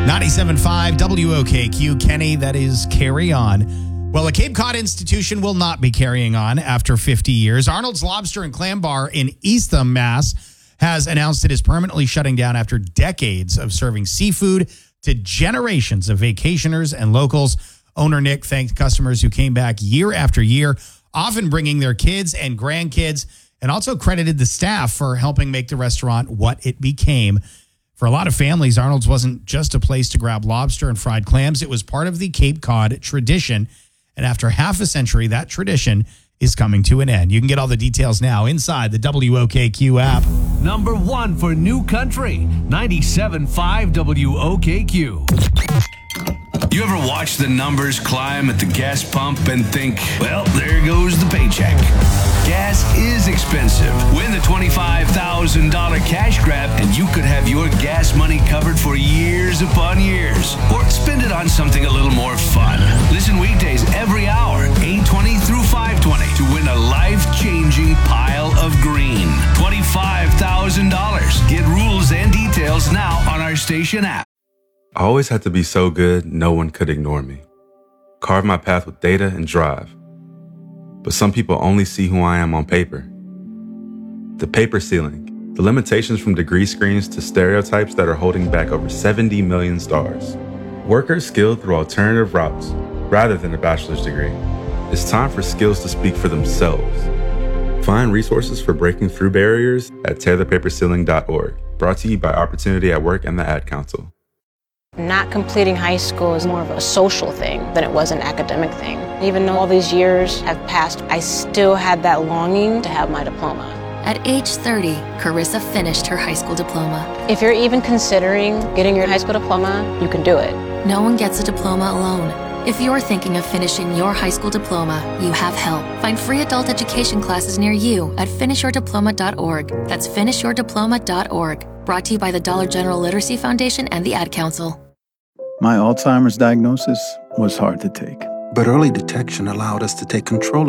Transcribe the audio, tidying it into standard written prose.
97.5 WOKQ. Kenny, that is Carry On. Well, a Cape Cod institution will not be carrying on after 50 years. Arnold's Lobster and Clam Bar in Eastham, Mass. has announced it is permanently shutting down after decades of serving seafood to generations of vacationers and locals. Owner Nick thanked customers who came back year after year, often bringing their kids and grandkids, and also credited the staff for helping make the restaurant what it became. For a lot of families, Arnold's wasn't just a place to grab lobster and fried clams. It was part of the Cape Cod tradition. And after half a century, that tradition is coming to an end. You can get all the details now inside the WOKQ app. Number 1 for New Country, 97.5 WOKQ. You ever watch the numbers climb at the gas pump and think, well, there goes the paycheck? Gas is expensive. Win the $25,000 cash grab and you could have your gas money covered for years upon years. Or spend it on something a little more fun. Listen weekdays every hour, 8:20 through 5:20 to win a life-changing pile of green. $25,000. Get rules and details now on our station app. I always had to be so good, no one could ignore me. Carve my path with data and drive. But some people only see who I am on paper. The paper ceiling, the limitations from degree screens to stereotypes that are holding back over 70 million stars. Workers skilled through alternative routes, rather than a bachelor's degree. It's time for skills to speak for themselves. Find resources for breaking through barriers at tearthepaperceiling.org. Brought to you by Opportunity at Work and the Ad Council. Not completing high school is more of a social thing than it was an academic thing. Even though all these years have passed, I still had that longing to have my diploma. At age 30, Carissa finished her high school diploma. If you're even considering getting your high school diploma, you can do it. No one gets a diploma alone. If you're thinking of finishing your high school diploma, you have help. Find free adult education classes near you at finishyourdiploma.org. That's finishyourdiploma.org. Brought to you by the Dollar General Literacy Foundation and the Ad Council. My Alzheimer's diagnosis was hard to take. But early detection allowed us to take control